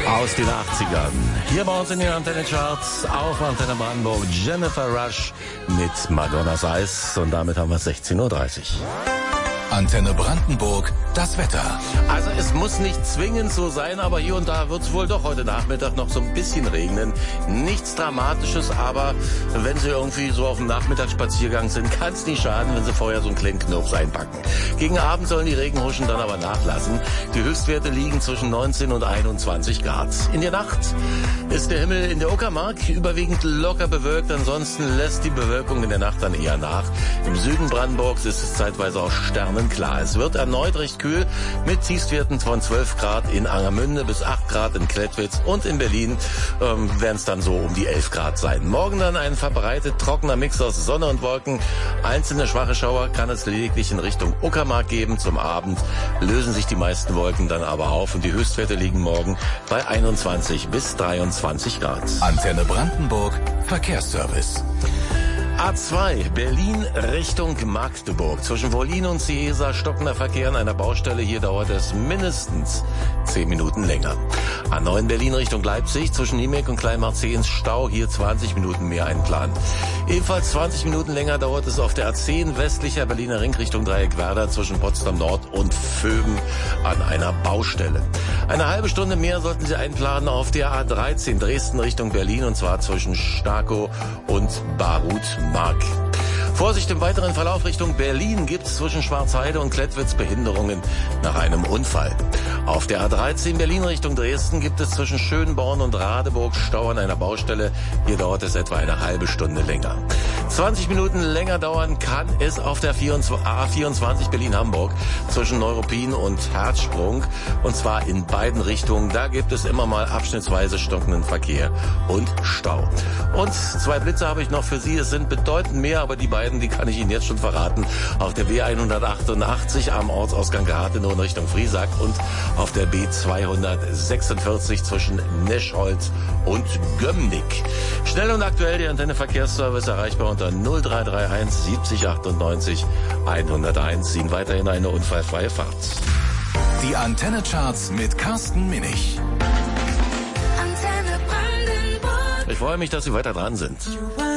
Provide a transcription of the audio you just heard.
Aus den 80ern. Hier bei uns in den Antenne Charts auf Antenne Brandenburg Jennifer Rush mit Madonnas Eis. Und damit haben wir 16.30 Uhr. Antenne Brandenburg, das Wetter. Also es muss nicht zwingend so sein, aber hier und da wird es wohl doch heute Nachmittag noch so ein bisschen regnen. Nichts Dramatisches, aber wenn Sie irgendwie so auf dem Nachmittagsspaziergang sind, kann es nicht schaden, wenn Sie vorher so einen kleinen Knirps einpacken. Gegen Abend sollen die Regenhuschen dann aber nachlassen. Die Höchstwerte liegen zwischen 19 und 21 Grad. In der Nacht ist der Himmel in der Uckermark überwiegend locker bewölkt. Ansonsten lässt die Bewölkung in der Nacht dann eher nach. Im Süden Brandenburgs ist es zeitweise auch sterneklar. Es wird erneut recht kühl mit Tiefstwerten von 12 Grad in Angermünde bis 8 Grad in Klettwitz und in Berlin werden es dann so um die 11 Grad sein. Morgen dann ein verbreitet trockener Mix aus Sonne und Wolken. Einzelne schwache Schauer kann es lediglich in Richtung Uckermark geben. Zum Abend lösen sich die meisten Wolken dann aber auf und die Höchstwerte liegen morgen bei 21 bis 23 Grad. Antenne Brandenburg, Verkehrsservice. A2, Berlin Richtung Magdeburg. Zwischen Wollin und Ciesa stockender Verkehr an einer Baustelle. Hier dauert es mindestens 10 Minuten länger. A9 Berlin Richtung Leipzig. Zwischen Niemek und Kleinmarzehns Stau. Hier 20 Minuten mehr einplanen. Ebenfalls 20 Minuten länger dauert es auf der A10 westlicher Berliner Ring Richtung Dreieckwerder zwischen Potsdam Nord und Vöben an einer Baustelle. Eine halbe Stunde mehr sollten Sie einplanen auf der A13 Dresden Richtung Berlin und zwar zwischen Starkow und Barut-Mark. Vorsicht im weiteren Verlauf Richtung Berlin gibt es zwischen Schwarzheide und Klettwitz Behinderungen nach einem Unfall. Auf der A13 Berlin Richtung Dresden gibt es zwischen Schönborn und Radeburg Stau an einer Baustelle. Hier dauert es etwa eine halbe Stunde länger. 20 Minuten länger dauern kann es auf der A24 Berlin-Hamburg zwischen Neuruppin und Herzsprung und zwar in beiden Richtungen. Da gibt es immer mal abschnittsweise stockenden Verkehr und Stau. Und 2 Blitze habe ich noch für Sie. Es sind bedeutend mehr, aber die beiden, die kann ich Ihnen jetzt schon verraten. Auf der B188 am Ortsausgang Geratenau in Richtung Friesack und auf der B246 zwischen Neschholz und Gömmnick. Schnell und aktuell der Antenne Verkehrsservice erreichbar unter 0331 70 98 101. Ihnen weiterhin eine unfallfreie Fahrt. Die Antenne Charts mit Carsten Minich. Ich freue mich, dass Sie weiter dran sind.